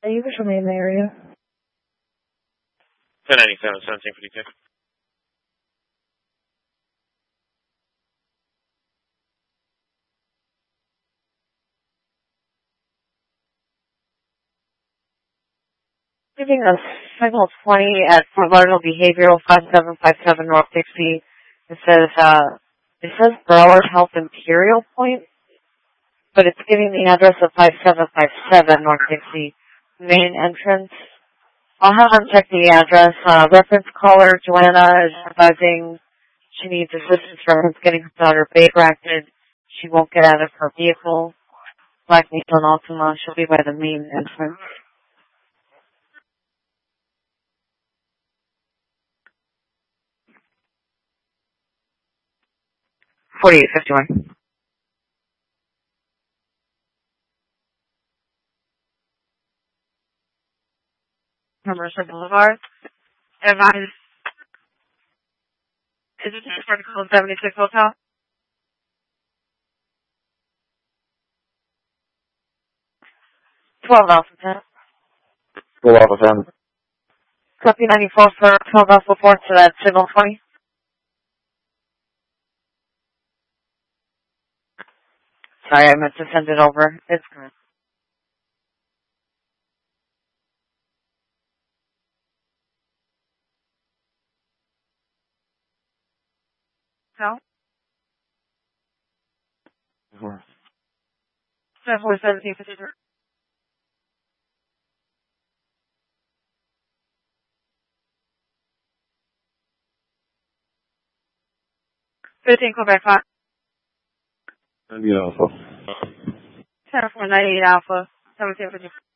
Are you from in the area? 1097, 1752. Giving us signal 20 at Fort Lauderdale Behavioral 5757 North Dixie. It says Broward Health Imperial Point, but it's giving the address of 5757 North Dixie main entrance. I'll have them check the address. Reference caller Joanna is advising she needs assistance from getting her daughter bait-racked. She won't get out of her vehicle. Black Needle and Altima. She'll be by the main entrance. 4851. Mercer Boulevard. Advise. Is it just Vertical 76 Hotel? $12 Alpha 10. 12 Alpha 10. Copy 94 for 12 Alpha 4 to that signal 20. Sorry, I meant to send it over. It's good. No? 741753. 15 Quebec 5. 98 Alpha. 10498 Alpha. 1753.